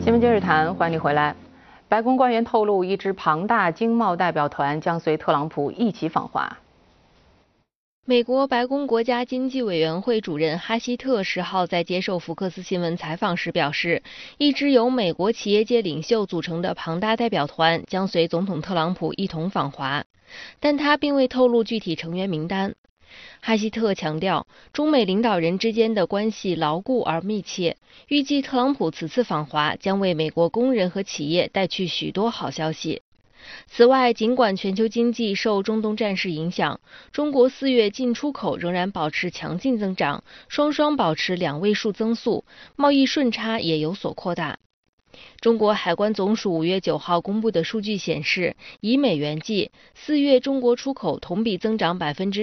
新闻今日谈，欢迎你回来。白宫官员透露，一支庞大经贸代表团将随特朗普一起访华。 美国白宫国家经济委员会主任哈希特10号在接受福克斯新闻采访时表示，一支由美国企业界领袖组成的庞大代表团将随总统特朗普一同访华，但他并未透露具体成员名单。哈希特强调，中美领导人之间的关系牢固而密切，预计特朗普此次访华将为美国工人和企业带去许多好消息。此外，尽管全球经济受中东战事影响，中国4月进出口仍然保持强劲增长，双双保持2位数增速，贸易顺差也有所扩大。中国海关总署5月9号公布的数据显示，以美元计，4月中国出口同比增长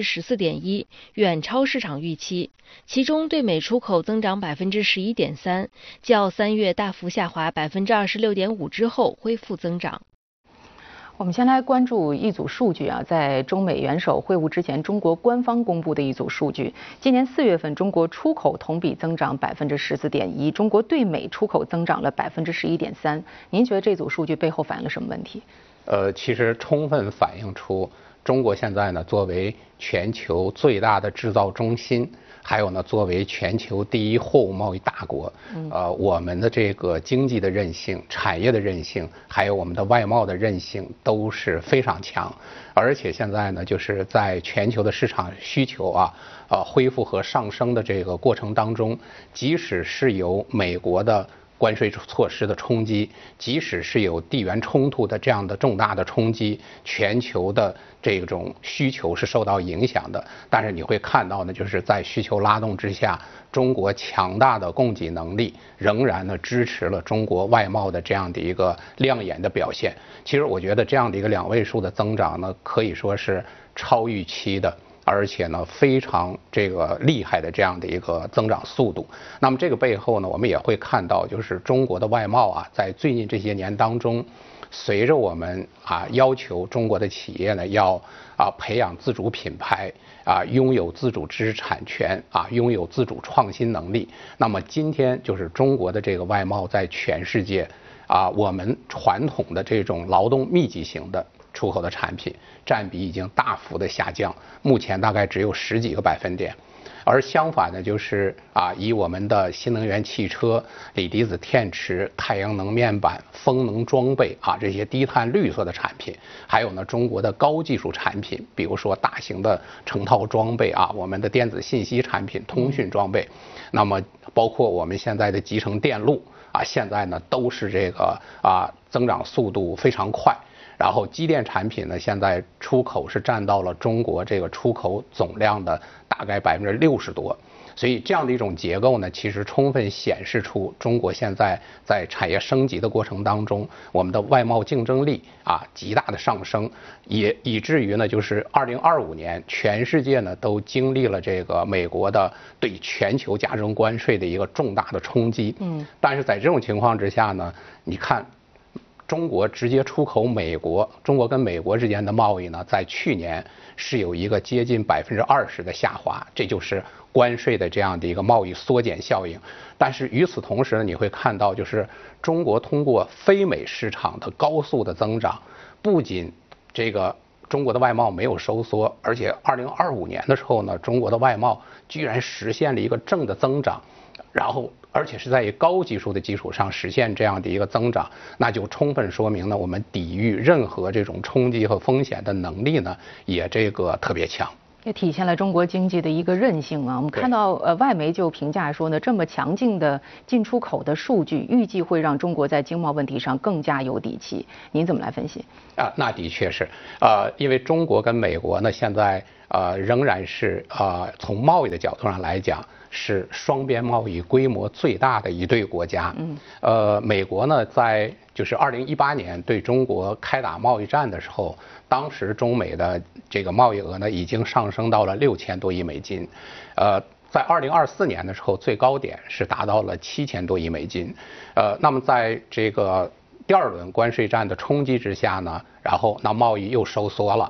14.1%，远超市场预期。其中对美出口增长11.3%，较3月大幅下滑26.5%之后恢复增长。 我们先来关注一组数据啊，在中美元首会晤之前，中国官方公布的一组数据。今年4月份，中国出口同比增长14.1%，中国对美出口增长了11.3%。您觉得这组数据背后反映了什么问题？ 其实充分反映出中国现在呢，作为全球最大的制造中心，还有呢，作为全球第1货物贸易大国，我们的这个经济的韧性、产业的韧性，还有我们的外贸的韧性都是非常强。而且现在呢，就是在全球的市场需求恢复和上升的这个过程当中，即使是由美国的关税措施的冲击，即使是有地缘冲突的这样的重大的冲击，全球的这种需求是受到影响的。但是你会看到呢，就是在需求拉动之下，中国强大的供给能力仍然呢支持了中国外贸的这样的一个亮眼的表现。其实我觉得这样的一个2位数的增长呢，可以说是超预期的。而且呢，非常这个厉害的这样的一个增长速度。那么这个背后呢，我们也会看到，就是中国的外贸在最近这些年当中，随着我们要求中国的企业呢要培养自主品牌拥有自主知识产权拥有自主创新能力。那么今天就是中国的这个外贸在全世界我们传统的这种劳动密集型的出口的产品占比已经大幅的下降，目前大概只有10几个百分点。而相反呢，就是以我们的新能源汽车、锂离子电池、太阳能面板、风能装备这些低碳绿色的产品，还有呢中国的高技术产品，比如说大型的成套装备我们的电子信息产品、通讯装备，那么包括我们现在的集成电路现在呢都是这个增长速度非常快。然后机电产品呢，现在出口是占到了中国这个出口总量的大概60%多，所以这样的一种结构呢，其实充分显示出中国现在在产业升级的过程当中，我们的外贸竞争力极大的上升，也以至于呢，就是2025年全世界呢都经历了这个美国的对全球加征关税的一个重大的冲击。但是在这种情况之下呢，你看。中国直接出口美国，中国跟美国之间的贸易呢，在去年是有一个接近20%的下滑，这就是关税的这样的一个贸易缩减效应。但是与此同时呢，你会看到，就是中国通过非美市场的高速的增长，不仅这个中国的外贸没有收缩，而且2025年的时候呢，中国的外贸居然实现了一个正的增长，然后。而且是在高技术的基础上实现这样的一个增长，那就充分说明呢，我们抵御任何这种冲击和风险的能力呢，也这个特别强。 也体现了中国经济的一个韧性我们看到外媒就评价说呢，这么强劲的进出口的数据，预计会让中国在经贸问题上更加有底气。您怎么来分析？ 那的确是因为中国跟美国呢，现在仍然是从贸易的角度上来讲。是双边贸易规模最大的一对国家。美国呢，在就是2018年对中国开打贸易战的时候，当时中美的这个贸易额呢已经上升到了6000多亿美金。在2024年的时候，最高点是达到了7000多亿美金。那么在这个第2轮关税战的冲击之下呢，然后那贸易又收缩了。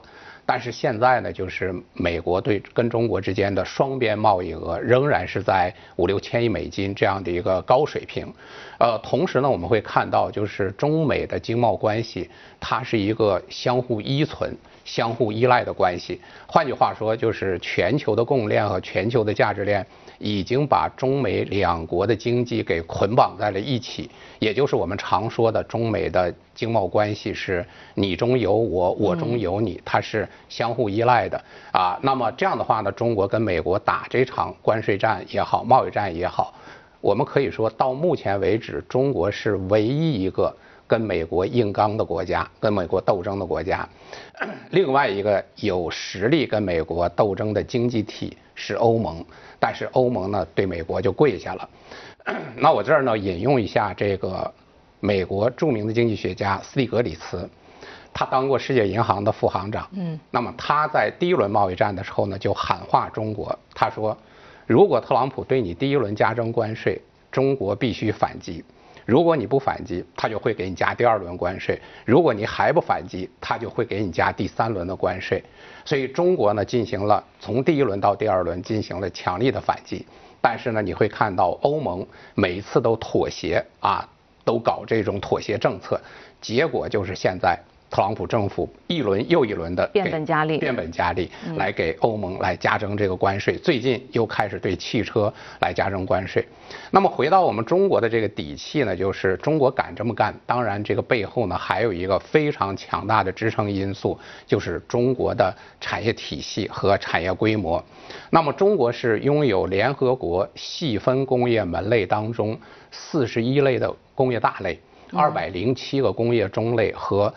但是现在呢，就是美国跟中国之间的双边贸易额仍然是在5、6千亿美金这样的一个高水平。同时呢，我们会看到就是中美的经贸关系，它是一个相互依存、相互依赖的关系。换句话说，就是全球的供应链和全球的价值链已经把中美两国的经济给捆绑在了一起，也就是我们常说的中美的经贸关系是你中有我，我中有你，它是相互依赖的啊。那么这样的话呢，中国跟美国打这场关税战也好，贸易战也好，我们可以说到目前为止，中国是唯一一个跟美国硬刚的国家，跟美国斗争的国家。另外一个有实力跟美国斗争的经济体是欧盟，但是欧盟呢对美国就跪下了。那我这儿呢引用一下这个美国著名的经济学家斯蒂格里茨，他当过世界银行的副行长。那么他在第一轮贸易战的时候呢，就喊话中国，他说，如果特朗普对你第一轮加征关税，中国必须反击。如果你不反击，他就会给你加第二轮关税；如果你还不反击，他就会给你加第3轮的关税。所以中国呢进行了从第一轮到第二轮进行了强力的反击。但是呢，你会看到欧盟每一次都妥协啊，都搞这种妥协政策，结果就是现在特朗普政府一轮又一轮的变本加厉来给欧盟来加征这个关税，最近又开始对汽车来加征关税。那么回到我们中国的这个底气呢，就是中国敢这么干，当然这个背后呢还有一个非常强大的支撑因素，就是中国的产业体系和产业规模。那么中国是拥有联合国细分工业门类当中41类的工业大类，207个工业中类和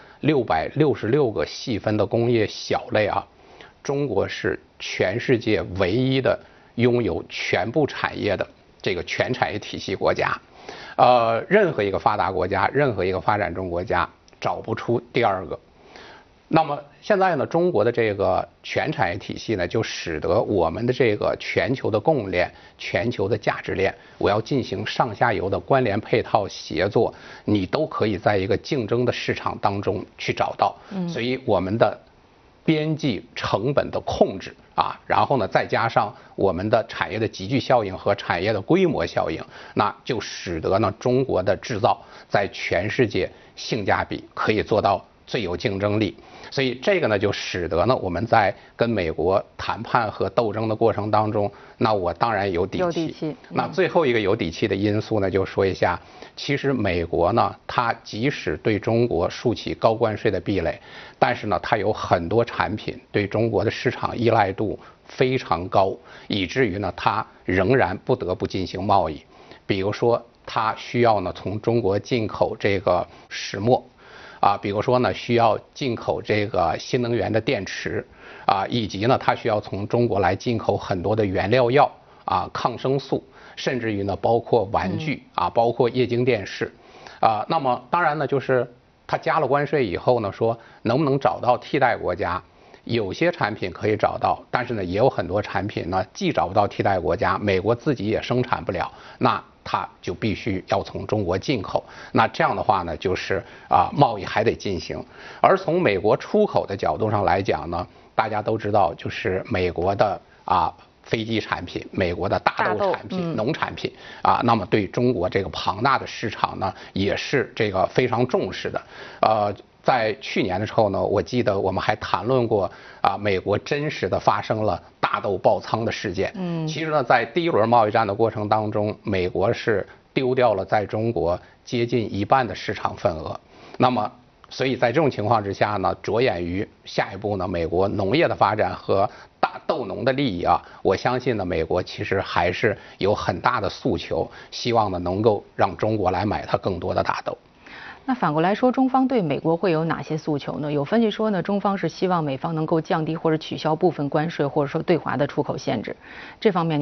666个细分的工业小类啊。中国是全世界唯一的拥有全部产业的这个全产业体系国家。任何一个发达国家，任何一个发展中国家找不出第二个。那么现在呢，中国的这个全产业体系呢，就使得我们的这个全球的供应链、全球的价值链，我要进行上下游的关联配套协作，你都可以在一个竞争的市场当中去找到。所以我们的边际成本的控制啊，然后呢，再加上我们的产业的集聚效应和产业的规模效应，那就使得呢中国的制造在全世界性价比可以做到最有竞争力。所以这个呢，就使得呢我们在跟美国谈判和斗争的过程当中，那我当然有底气。那最后一个有底气的因素呢，就说一下，其实美国呢，它即使对中国竖起高关税的壁垒，但是呢，它有很多产品对中国的市场依赖度非常高，以至于呢，它仍然不得不进行贸易。比如说，它需要呢从中国进口这个石墨。比如说呢，需要进口这个新能源的电池，以及呢，它需要从中国来进口很多的原料药，抗生素，甚至于呢，包括玩具，包括液晶电视，那么当然呢，就是它加了关税以后呢，说能不能找到替代国家？有些产品可以找到，但是呢，也有很多产品呢，既找不到替代国家，美国自己也生产不了，那它就必须要从中国进口。那这样的话呢，就是贸易还得进行。而从美国出口的角度上来讲呢，大家都知道，就是美国的飞机产品、美国的大豆产品、农产品那么对中国这个庞大的市场呢，也是这个非常重视的。在去年的时候呢，我记得我们还谈论过美国真实的发生了大豆爆仓的事件。其实呢，在第一轮贸易战的过程当中，美国是丢掉了在中国接近1半的市场份额。那么，所以在这种情况之下呢，着眼于下一步呢，美国农业的发展和大豆农的利益我相信呢，美国其实还是有很大的诉求，希望呢能够让中国来买它更多的大豆。 那反过来说，中方对美国会有哪些诉求呢？有分析说呢，中方是希望美方能够降低或者取消部分关税，或者说对华的出口限制，这方面。